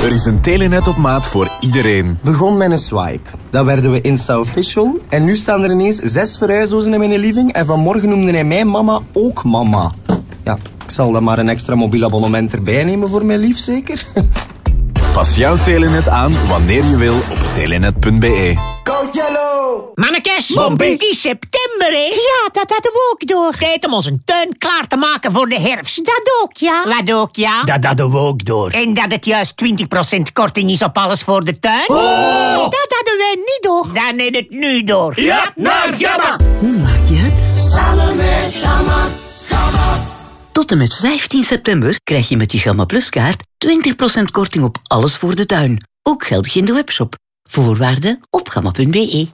Er is een Telenet op maat voor iedereen. Begon met een swipe. Dan werden we Insta-official. En nu staan er ineens 6 verhuisdozen in mijn living. En vanmorgen noemde hij mij mama ook mama. Ja, ik zal dan maar een extra mobiel abonnement erbij nemen voor mijn lief, zeker? Pas jouw Telenet aan wanneer je wil op telenet.be. Go Yellow! Mannekes, Bompie. het is september, hè? Ja, dat hadden we ook door. Tijd om onze tuin klaar te maken voor de herfst. Dat ook, ja. Wat ook, ja? Dat hadden we ook door. En dat het juist 20% korting is op alles voor de tuin? Oh! Dat hadden wij niet door. Dan is het nu door. Ja, naar Gamma! Hoe maak je het? Samen met Gamma. Tot en met 15 september krijg je met je Gamma Plus kaart 20% korting op alles voor de tuin. Ook geldig in de webshop. Voorwaarden op gamma.be.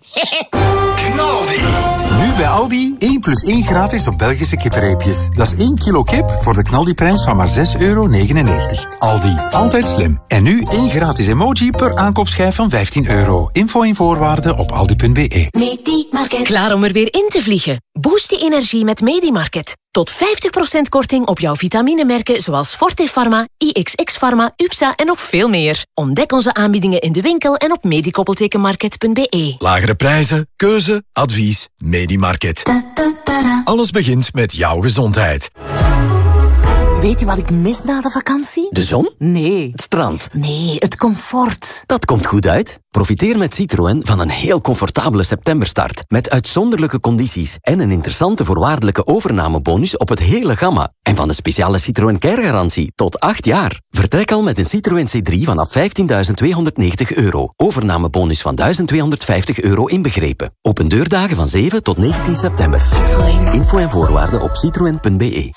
Nu bij Aldi 1 plus 1 gratis op Belgische kippenreepjes. Dat is 1 kilo kip voor de knaldiprijs van maar €6,99. Aldi, altijd slim. En nu 1 gratis emoji per aankoopschijf van €15. Info en voorwaarden op aldi.be. Medimarket. Klaar om er weer in te vliegen? Boost je energie met Medimarket. Tot 50% korting op jouw vitaminemerken zoals Forte Pharma, IXX Pharma, UPSA en nog veel meer. Ontdek onze aanbiedingen in de winkel en op medikoppeltekenmarket.be. Lagere prijzen, keuze, advies, Medimarket. Alles begint met jouw gezondheid. Weet je wat ik mis na de vakantie? De zon? Nee. Het strand? Nee, het comfort. Dat komt goed uit. Profiteer met Citroën van een heel comfortabele septemberstart. Met uitzonderlijke condities en een interessante voorwaardelijke overnamebonus op het hele gamma. En van de speciale Citroën Care-garantie tot 8 jaar. Vertrek al met een Citroën C3 vanaf €15.290. Overnamebonus van €1.250 inbegrepen. Open deurdagen van 7 tot 19 september. Citroën. Info en voorwaarden op citroen.be.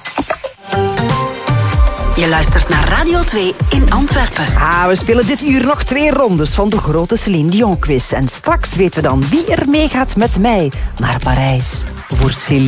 Je luistert naar Radio 2 in Antwerpen. We spelen dit uur nog 2 rondes van de grote Céline Dion quiz. En straks weten we dan wie er meegaat met mij naar Parijs voor Céline.